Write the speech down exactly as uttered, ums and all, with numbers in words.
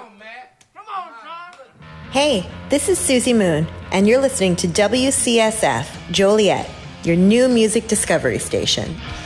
on, Matt. Come on, Sean. Hey, this is Susie Moon, and you're listening to W C S F Joliet, your new music discovery station.